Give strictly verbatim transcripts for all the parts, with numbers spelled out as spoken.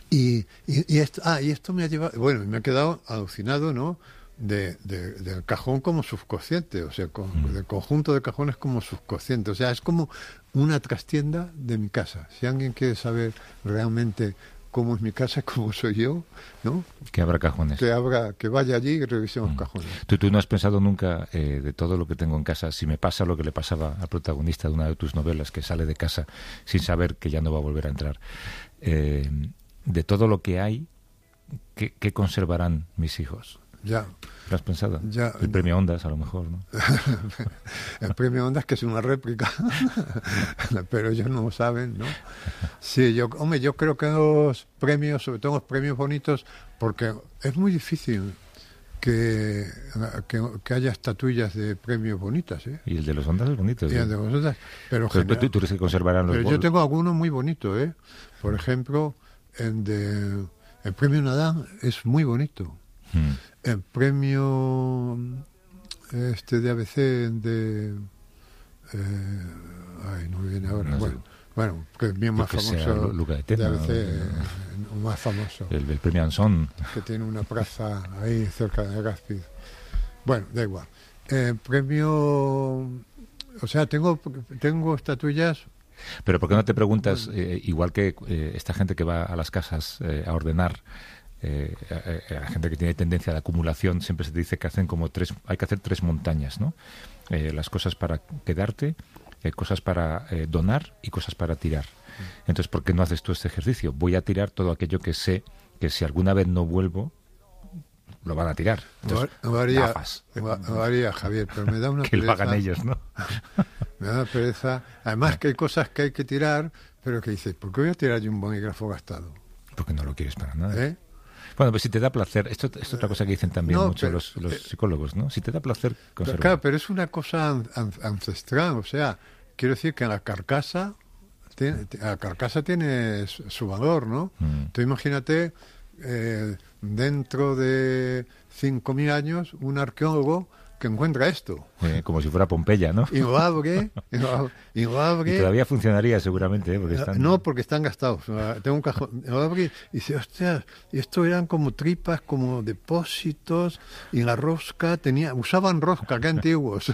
Y, y, y esto, ah, y esto me ha llevado, bueno, me he quedado alucinado, ¿no? De, de, del cajón como subconsciente, o sea, con, mm. del conjunto de cajones como subconsciente, o sea, es como una trastienda de mi casa. Si alguien quiere saber realmente cómo es mi casa, cómo soy yo, ¿no? Que abra cajones. Que abra, que vaya allí y revise los mm. cajones. ¿Tú, tú no has pensado nunca eh, de todo lo que tengo en casa, si me pasa lo que le pasaba al protagonista de una de tus novelas, que sale de casa sin saber que ya no va a volver a entrar? Eh, de todo lo que hay, ¿qué, qué conservarán mis hijos? Ya. ¿Lo has pensado? Ya. El premio Ondas, a lo mejor, ¿no? El premio Ondas, que es una réplica, pero ellos no lo saben, ¿no? Sí, yo, hombre, yo creo que los premios, sobre todo los premios bonitos, porque es muy difícil que, que, que haya estatuillas de premios bonitas, ¿eh? Y el de los Ondas es bonito, ¿sí? Y el de los Ondas, pero, pero general, tú, tú crees que conservarán los pero bolos. Yo tengo algunos muy bonitos, ¿eh? Por ejemplo, el de el premio Nadal es muy bonito. Hmm. El premio este de A B C de eh, ay, no me viene ahora. No bueno, sé. bueno, que es bien más famoso Luca de, Tena, de A B C, eh, más famoso. El, el premio Anson. Que tiene una plaza ahí cerca de Gaspid. Bueno, da igual. El premio, o sea, tengo tengo estatuillas. Pero ¿por qué no te preguntas, eh, igual que eh, esta gente que va a las casas eh, a ordenar, eh, a, a la gente que tiene tendencia a la acumulación, siempre se te dice que hacen como tres, hay que hacer tres montañas, ¿no? Eh, las cosas para quedarte, eh, cosas para eh, donar y cosas para tirar. Entonces, ¿por qué no haces tú este ejercicio? Voy a tirar todo aquello que sé que si alguna vez no vuelvo, lo van a tirar. Entonces, no haría, no haría, Javier, pero me da una que pereza. lo hagan ellos, ¿no? Me da pereza. Además que hay cosas que hay que tirar, pero que dices, ¿por qué voy a tirar yo un bolígrafo gastado? Porque no lo quieres para nada. ¿Eh? Bueno, pues si te da placer, esto, esto es otra cosa que dicen también no, mucho pero, los, los psicólogos, ¿no? Si te da placer, conserva. Pero, claro, pero es una cosa an, an, ancestral, o sea, quiero decir que la carcasa, tiene, la carcasa tiene su valor, ¿no? Mm. Tú imagínate, eh, dentro de cinco mil años, un arqueólogo que encuentra esto. Eh, como si fuera Pompeya, ¿no? Y lo abre, y lo, y lo abre. Y todavía funcionaría seguramente, ¿eh? Porque están... No, porque están gastados. Tengo un cajón, lo abre y dice, hostia, esto eran como tripas, como depósitos, y la rosca tenía, usaban rosca, qué antiguos.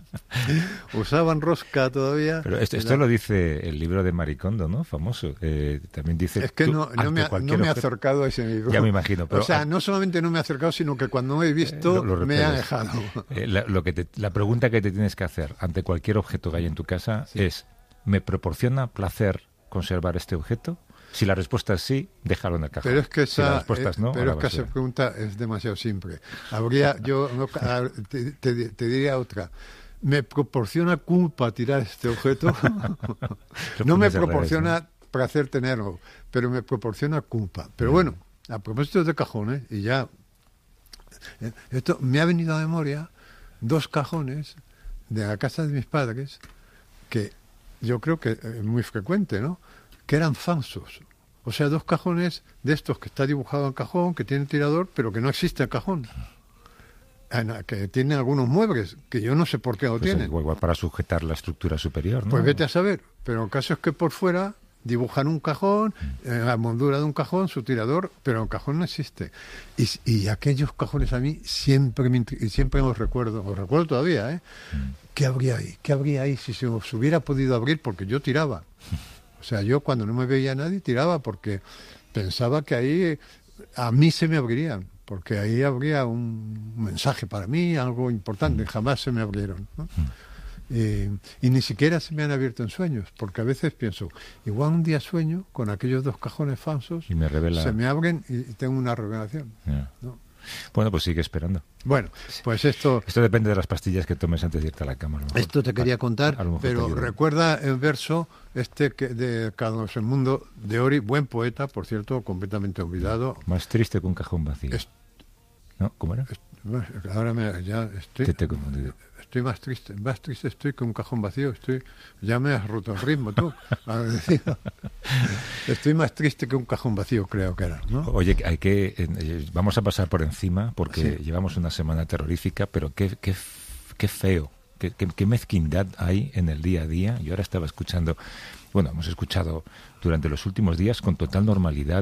Usaban rosca todavía. Pero esto, esto lo dice el libro de Maricondo, ¿no? Famoso. Eh, también dice... Es que tú, no, no, me, no me he acercado a ese libro. Ya me imagino. Pero, o sea, no solamente no me he acercado, sino que cuando me he visto, eh, lo, lo me ha dejado. Eh, la, lo que te, la pregunta que te tienes que hacer ante cualquier objeto que hay en tu casa sí. es, ¿me proporciona placer conservar este objeto? Si la respuesta es sí, déjalo en el cajón. Pero es que esa, si la respuesta es no, pero es que esa pregunta es demasiado simple. Habría, yo no, te, te, te diría otra. ¿Me proporciona culpa tirar este objeto? No me proporciona revés, ¿no? placer tenerlo, pero me proporciona culpa. Pero bueno, a propósito de cajones, y ya esto me ha venido a memoria dos cajones de la casa de mis padres que yo creo que es muy frecuente, ¿no? Que eran falsos. O sea, dos cajones de estos que está dibujado en cajón, que tienen tirador, pero que no existe el cajón. Que tienen algunos muebles, que yo no sé por qué lo pues tienen. Igual para sujetar la estructura superior, ¿no? Pues vete a saber. Pero el caso es que por fuera dibujan un cajón, en la moldura de un cajón, su tirador, pero el cajón no existe. Y, y aquellos cajones a mí siempre me, siempre los recuerdo, los recuerdo todavía, ¿eh? ¿Qué habría ahí? ¿Qué habría ahí si se os hubiera podido abrir? Porque yo tiraba. O sea, yo cuando no me veía nadie tiraba porque pensaba que ahí a mí se me abrirían, porque ahí habría un mensaje para mí, algo importante. Jamás se me abrieron, ¿no? Eh, y ni siquiera se me han abierto en sueños, porque a veces pienso, igual un día sueño con aquellos dos cajones falsos, y me revela... se me abren y tengo una revelación, yeah. ¿no? Bueno, pues sigue esperando. Bueno, pues esto... Esto depende de las pastillas que tomes antes de irte a la cama. Esto te quería contar, pero recuerda el verso este que de Carlos el Mundo de Ori, buen poeta, por cierto, completamente olvidado. Más triste que un cajón vacío. Es... ¿No? ¿Cómo era? Es... Ahora me, ya estoy... Te, te confundido. Estoy más triste, más triste estoy que un cajón vacío. Estoy, ya me has roto el ritmo tú. Estoy más triste que un cajón vacío, creo que era, ¿no? Oye, hay que eh, vamos a pasar por encima porque sí. Llevamos una semana terrorífica, pero qué qué, qué feo, qué, qué, qué mezquindad hay en el día a día. Yo ahora estaba escuchando, bueno, hemos escuchado durante los últimos días con total normalidad